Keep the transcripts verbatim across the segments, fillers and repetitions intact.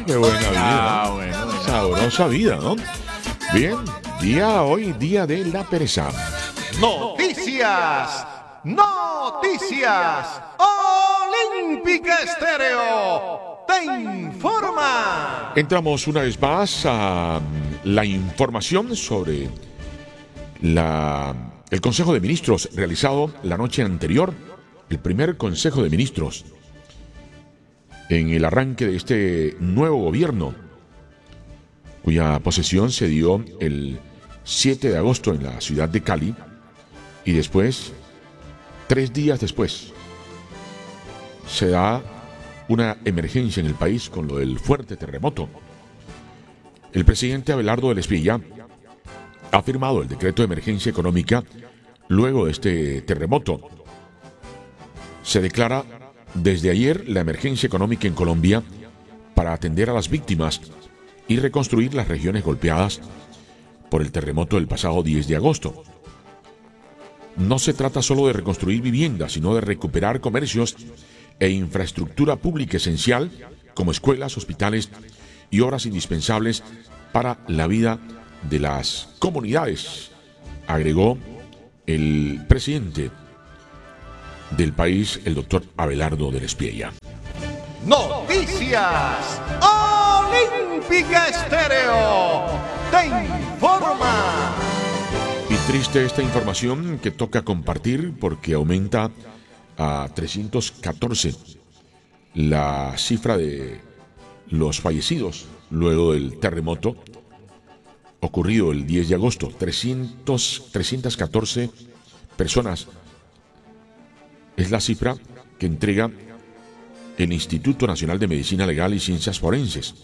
qué buena vida. Ah, bueno, bueno. Sabrosa vida, ¿no? Bien, día hoy, día de la pereza. Noticias, noticias, Olímpica Estéreo te informa. Entramos una vez más a la información sobre la, el Consejo de Ministros realizado la noche anterior, el primer Consejo de Ministros en el arranque de este nuevo gobierno, cuya posesión se dio el siete de agosto en la ciudad de Cali y después, tres días después, se da una emergencia en el país con lo del fuerte terremoto. El presidente Abelardo del Espilla ha firmado el decreto de emergencia económica luego de este terremoto. Se declara desde ayer la emergencia económica en Colombia para atender a las víctimas y reconstruir las regiones golpeadas por el terremoto del pasado diez de agosto. No se trata solo de reconstruir viviendas, sino de recuperar comercios e infraestructura pública esencial como escuelas, hospitales y obras indispensables para la vida de las comunidades, agregó el presidente del país, el doctor Abelardo del Espilla. Noticias, Olímpica Estéreo te informa. Y triste esta información que toca compartir porque aumenta a trescientos catorce la cifra de los fallecidos luego del terremoto ocurrido el diez de agosto. trescientas catorce personas es la cifra que entrega el Instituto Nacional de Medicina Legal y Ciencias Forenses.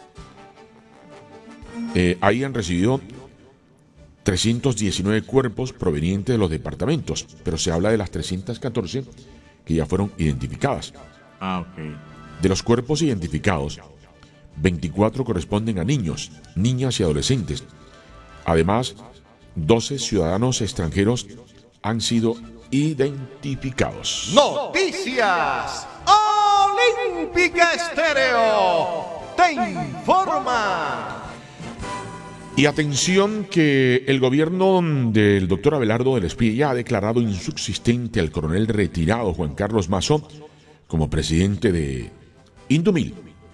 Eh, ahí han recibido trescientos diecinueve cuerpos provenientes de los departamentos, pero se habla de las trescientas catorce que ya fueron identificadas. Ah, ok. De los cuerpos identificados, veinticuatro corresponden a niños, niñas y adolescentes. Además, doce ciudadanos extranjeros han sido identificados. Noticias, Olímpica Estéreo te informa. Y atención que el gobierno del doctor Abelardo del Espilla ha declarado insubsistente al coronel retirado Juan Carlos Mazo como presidente de Indumil.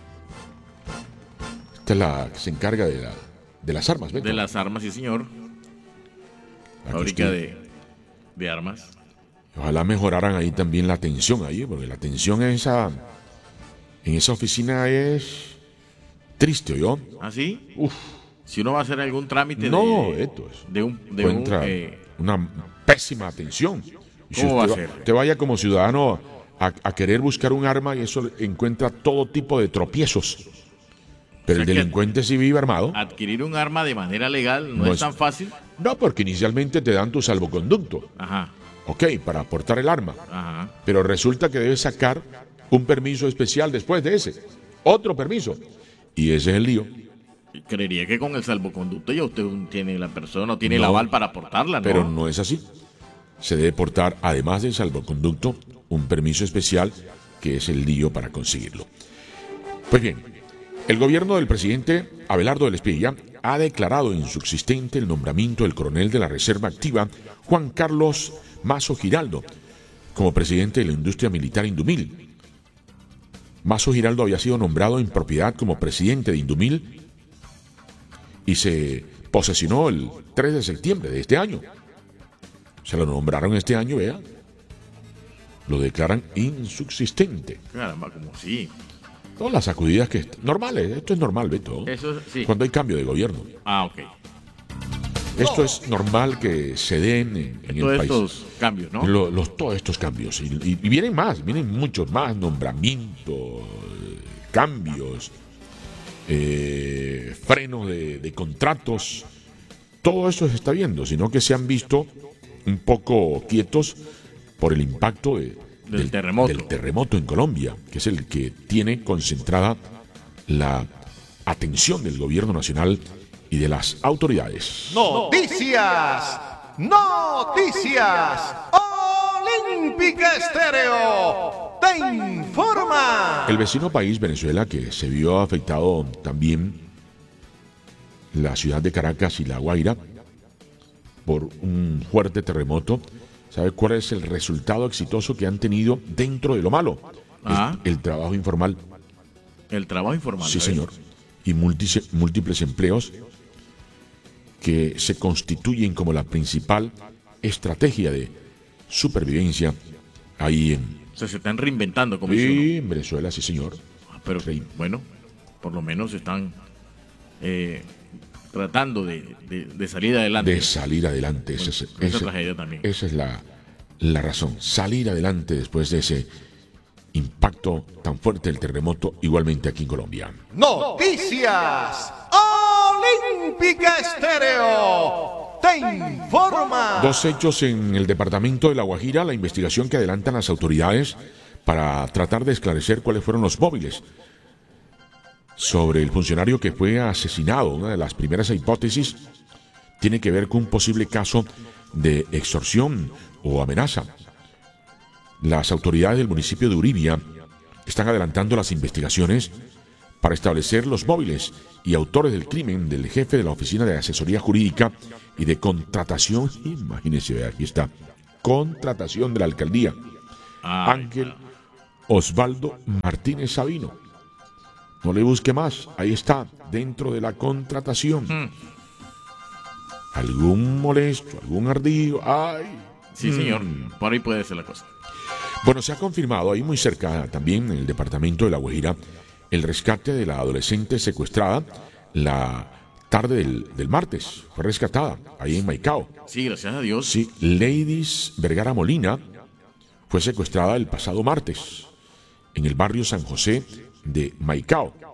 Esta es la que se encarga de, la, de las armas, ¿ves? De las armas, sí, señor. La Fábrica usted, de, de armas. Ojalá mejoraran ahí también la atención ahí, porque la atención en esa, en esa oficina es triste, ¿oyó? ¿Ah, sí? Uf. Si uno va a hacer algún trámite No, de, esto es. de un... De un encuentra eh, una pésima atención. Y si ¿Cómo va a usted ser? Te vaya como ciudadano a, a querer buscar un arma y eso encuentra todo tipo de tropiezos. Pero O sea el que delincuente sí vive armado. adquirir un arma de manera legal no, No es, es- tan fácil. No, porque inicialmente te dan tu salvoconducto. Ajá, Ok, para portar el arma. ajá. Pero resulta que debes sacar un permiso especial después de ese. Otro permiso. Y ese es el lío. Creería que con el salvoconducto ya usted tiene la persona, no tiene No, el aval para portarla, ¿no? Pero no es así. Se debe portar, además del salvoconducto, un permiso especial que es el lío para conseguirlo. Pues bien, el gobierno del presidente Abelardo del Espilla ha declarado insubsistente el nombramiento del coronel de la Reserva Activa, Juan Carlos Mazo Giraldo, como presidente de la industria militar Indumil. Mazo Giraldo había sido nombrado en propiedad como presidente de Indumil y se posesionó el tres de septiembre de este año. Se lo nombraron este año, vea. Lo declaran insubsistente. Caramba, como sí. Todas las sacudidas que... Normales, esto es normal, Beto. Eso sí. Cuando hay cambio de gobierno. Ah, ok. Esto es normal que se den en, en Todos el país. estos cambios, ¿no? Lo- los, todos estos cambios. Y, y- y vienen más, vienen muchos más. Nombramientos, eh, cambios, eh, frenos de, de contratos. Todo eso se está viendo, sino que se han visto un poco quietos por el impacto de- Del terremoto. del terremoto en Colombia, que es el que tiene concentrada la atención del gobierno nacional y de las autoridades. Noticias, noticias, Olímpica Estéreo te informa. El vecino país, Venezuela, que se vio afectado también la ciudad de Caracas y La Guaira por un fuerte terremoto. ¿Sabe cuál es el resultado exitoso que han tenido dentro de lo malo? Ah. El, el trabajo informal. El trabajo informal. Sí, ¿ves? señor. Y múltice- múltiples empleos que se constituyen como la principal estrategia de supervivencia ahí en, O sea, se están reinventando, como dice uno. y en Venezuela, sí, señor. Pero Sí. bueno, por lo menos están eh, tratando de, de- de salir adelante. De salir adelante. Esa es, Con esa esa- tragedia también. esa es la, la razón. Salir adelante después de ese impacto tan fuerte del terremoto, igualmente aquí en Colombia. Noticias Olímpica Estéreo te informa. Dos hechos en el departamento de La Guajira, la investigación que adelantan las autoridades para tratar de esclarecer cuáles fueron los móviles sobre el funcionario que fue asesinado. Una de las primeras hipótesis tiene que ver con un posible caso de extorsión o amenaza. Las autoridades del municipio de Uribia están adelantando las investigaciones para establecer los móviles y autores del crimen del jefe de la Oficina de Asesoría Jurídica y de Contratación. Imagínense, aquí está. Contratación de la alcaldía. Ay, Ángel Osvaldo Martínez Sabino. No le busque más. Ahí está, dentro de la contratación. Mm. Algún molesto, algún ardido. Ay. sí, señor. Mm. Por ahí puede ser la cosa. Bueno, se ha confirmado ahí muy cerca también en el departamento de La Guajira el rescate de la adolescente secuestrada la tarde del, del martes. Fue rescatada ahí en Maicao. Sí, gracias a Dios. Sí, Ladies Vergara Molina fue secuestrada el pasado martes en el barrio San José de Maicao.